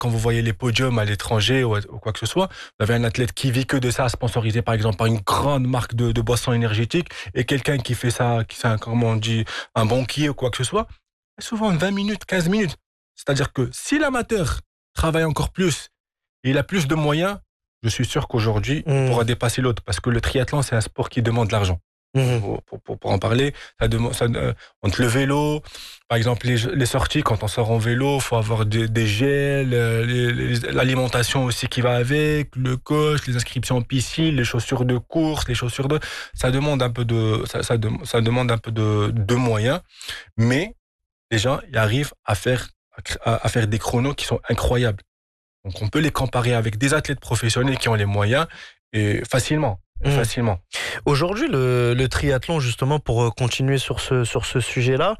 quand vous voyez les podiums à l'étranger ou quoi que ce soit, vous avez un athlète qui vit que de ça, sponsorisé par exemple par une grande marque de boissons énergétiques, et quelqu'un qui fait ça, qui c'est comment on dit, un banquier ou quoi que ce soit, souvent 20 minutes, 15 minutes. C'est-à-dire que si l'amateur travaille encore plus et il a plus de moyens, je suis sûr qu'aujourd'hui, il pourra dépasser l'autre, parce que le triathlon, c'est un sport qui demande de l'argent. Pour en parler, entre le vélo, par exemple les sorties, quand on sort en vélo, il faut avoir des gels, l'alimentation aussi qui va avec, le coach, les inscriptions en piscine, les chaussures de course, les chaussures de... Ça demande un peu ça demande un peu de moyens, mais les gens y arrivent à faire des chronos qui sont incroyables. Donc on peut les comparer avec des athlètes professionnels qui ont les moyens, et facilement. Facilement. Aujourd'hui, le triathlon, justement, pour continuer sur ce sujet-là,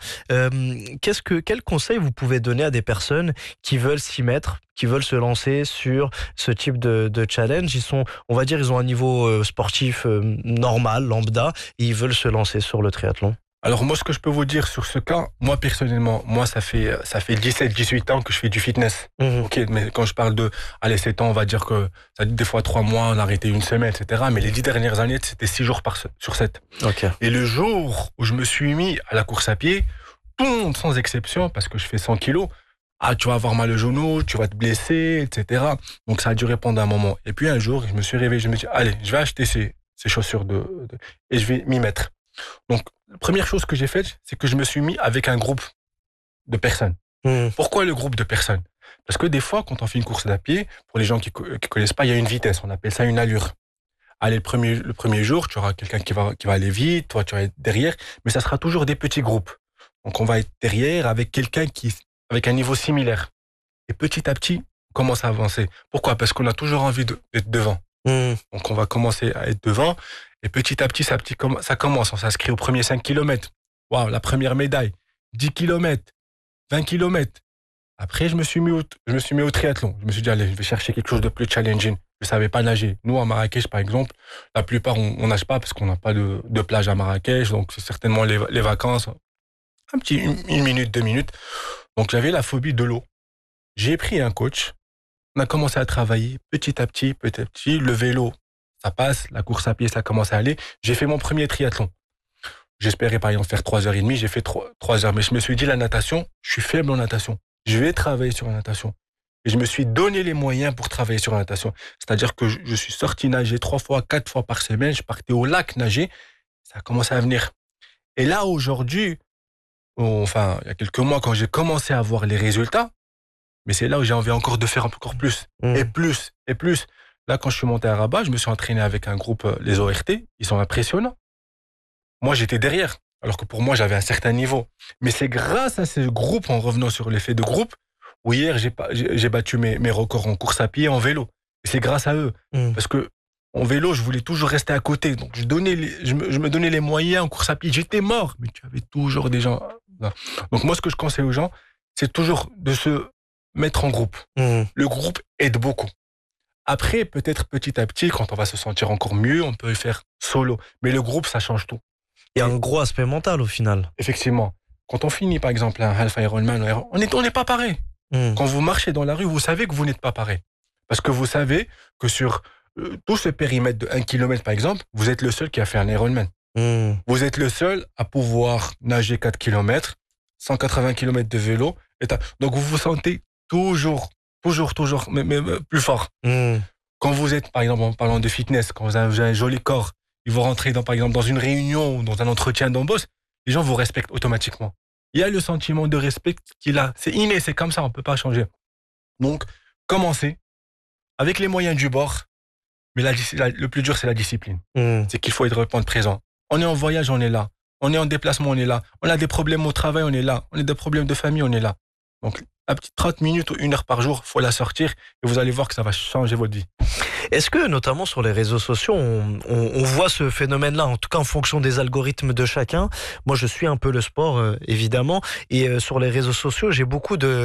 quel conseil vous pouvez donner à des personnes qui veulent s'y mettre, qui veulent se lancer sur ce type de challenge? On va dire, ils ont un niveau sportif normal, lambda, et ils veulent se lancer sur le triathlon. Alors moi, ce que je peux vous dire sur ce cas, moi personnellement, ça fait 17-18 ans que je fais du fitness. Ok, mais quand je parle de 7 ans, on va dire que ça dit des fois 3 mois, on a arrêté une semaine, etc. Mais les 10 dernières années, c'était 6 jours sur 7. Okay. Et le jour où je me suis mis à la course à pied, tout le monde sans exception, parce que je fais 100 kilos, tu vas avoir mal au genou, tu vas te blesser, etc. Donc ça a duré pendant un moment. Et puis un jour, je me suis réveillé, je me suis dit, allez, je vais acheter ces chaussures et je vais m'y mettre. Donc, la première chose que j'ai faite, c'est que je me suis mis avec un groupe de personnes. Pourquoi le groupe de personnes? Parce que des fois, quand on fait une course à pied, pour les gens qui connaissent pas, il y a une vitesse, on appelle ça une allure. Allez, le premier jour, tu auras quelqu'un qui va aller vite, toi tu vas être derrière, mais ça sera toujours des petits groupes. Donc on va être derrière avec quelqu'un avec un niveau similaire. Et petit à petit, on commence à avancer. Pourquoi? Parce qu'on a toujours envie d'être devant. Donc on va commencer à être devant, et petit à petit, ça commence. On s'inscrit aux premiers 5 km. Waouh, la première médaille. 10 km, 20 km. Après, je me suis mis au triathlon. Je me suis dit, allez, je vais chercher quelque chose de plus challenging. Je savais pas nager. Nous, à Marrakech, par exemple, la plupart, on nage pas parce qu'on n'a pas de plage à Marrakech. Donc, c'est certainement les vacances. Une minute, 2 minutes. Donc, j'avais la phobie de l'eau. J'ai pris un coach. On a commencé à travailler petit à petit. Le vélo, ça passe. La course à pied, ça commence à aller. J'ai fait mon premier triathlon. J'espérais, par exemple, faire 3h30. J'ai fait 3 heures. Mais je me suis dit, la natation, je suis faible en natation. Je vais travailler sur la natation. Et je me suis donné les moyens pour travailler sur la natation. C'est-à-dire que je suis sorti nager 3 fois, 4 fois par semaine. Je partais au lac nager. Ça a commencé à venir. Et là, aujourd'hui, il y a quelques mois, quand j'ai commencé à voir les résultats, mais c'est là où j'ai envie encore de faire encore plus. Et plus, et plus. Là, quand je suis monté à Rabat, je me suis entraîné avec un groupe, les ORT. Ils sont impressionnants. Moi, j'étais derrière. Alors que pour moi, j'avais un certain niveau. Mais c'est grâce à ce groupe, en revenant sur l'effet de groupe, où hier, j'ai battu mes records en course à pied et en vélo. Et c'est grâce à eux. Parce que en vélo, je voulais toujours rester à côté. Donc, je me donnais les moyens en course à pied. J'étais mort, mais tu avais toujours des gens. Donc, moi, ce que je conseille aux gens, c'est toujours de se mettre en groupe. Le groupe aide beaucoup. Après, peut-être petit à petit, quand on va se sentir encore mieux, on peut le faire solo. Mais le groupe, ça change tout. Il y a un gros aspect mental au final. Effectivement. Quand on finit, par exemple, un half Ironman, on n'est pas pareil. Quand vous marchez dans la rue, vous savez que vous n'êtes pas pareil. Parce que vous savez que sur tout ce périmètre de 1 km, par exemple, vous êtes le seul qui a fait un Ironman. Vous êtes le seul à pouvoir nager 4 km, 180 km de vélo. Donc, vous vous sentez toujours, mais plus fort. Quand vous êtes, par exemple, en parlant de fitness, quand vous avez un joli corps, et vous rentrez, par exemple, dans une réunion ou dans un entretien d'embauche, les gens vous respectent automatiquement. Il y a le sentiment de respect qu'il a. C'est inné, c'est comme ça, on ne peut pas changer. Donc, commencez avec les moyens du bord, mais le plus dur, c'est la discipline. C'est qu'il faut être présent. On est en voyage, on est là. On est en déplacement, on est là. On a des problèmes au travail, on est là. On a des problèmes de famille, on est là. Donc, à petite 30 minutes ou 1 heure par jour, il faut la sortir et vous allez voir que ça va changer votre vie. Est-ce que, notamment sur les réseaux sociaux, on voit ce phénomène-là, en tout cas en fonction des algorithmes de chacun? Moi, je suis un peu le sport, évidemment, et sur les réseaux sociaux, j'ai beaucoup de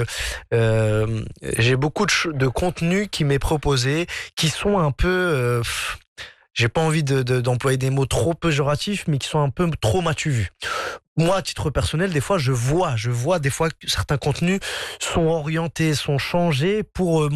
contenus qui m'est proposé, qui sont un peu... j'ai pas envie d'employer des mots trop péjoratifs, mais qui sont un peu trop m'as-tu vu. moi, à titre personnel, des fois, je vois des fois que certains contenus sont orientés, sont changés pour